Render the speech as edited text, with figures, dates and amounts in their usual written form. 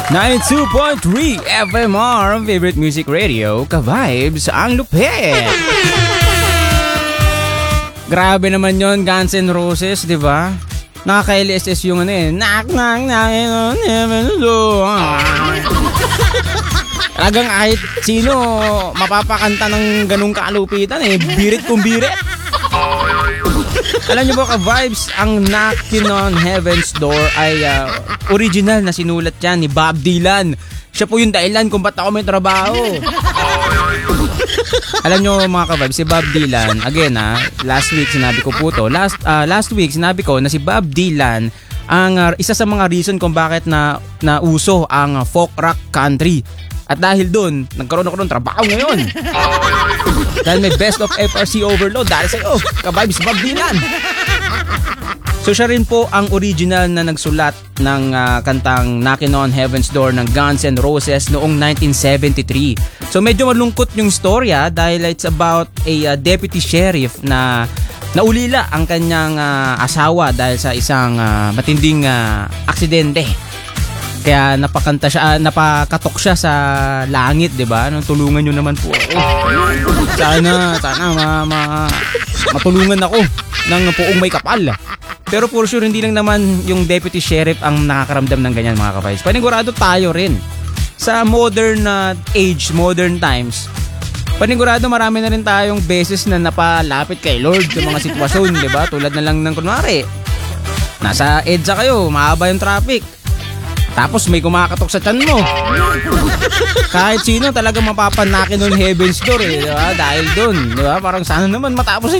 92.3 FMR, favorite music radio, ka-vibes ang lupit. Grabe naman yon, Guns N' Roses, di ba? Nakaka-LSS yung knock knock knock on heaven's door. Talagang kahit sino mapapakanta ng ganung kalupitan birit kung birit. Alam niyo ba ka-vibes, ang Knockin' on Heaven's Door ay original na sinulat yan ni Bob Dylan. Siya po yung dahilan kung ba't ako may trabaho. Alam niyo mga ka-vibes, si Bob Dylan, again last week sinabi ko po to, last week sinabi ko na si Bob Dylan ang isa sa mga reason kung bakit na uso ang folk rock country. At dahil doon, nagkaroon ako ng trabaho ngayon. Dahil may Best of FRC Overload dahil sa'yo, ka-vibes Bob Dylan. So siya rin po ang original na nagsulat ng kantang Knockin' on Heaven's Door ng Guns N' Roses noong 1973. So medyo malungkot yung storya dahil it's about a deputy sheriff na naulila ang kanyang asawa dahil sa isang matinding aksidente. Kaya napakatok siya sa langit, 'di ba? Tulungan niyo naman po ako. Sana matulungan ako ng puong may kapal. Pero for sure hindi lang naman yung deputy sheriff ang nakakaramdam ng ganyan mga ka-vibes. Panigurado tayo rin. Sa modern age, modern times, panigurado marami na rin tayong beses na napalapit kay Lord sa mga sitwasyon, 'di ba? Tulad na lang ng kunwari, nasa EDSA kayo, mahaba yung traffic. Tapos may kumakatok sa tiyan mo. Kahit sino talaga mapapanakin ng Heaven's Door diba? Dahil doon, diba? Parang sana naman matapos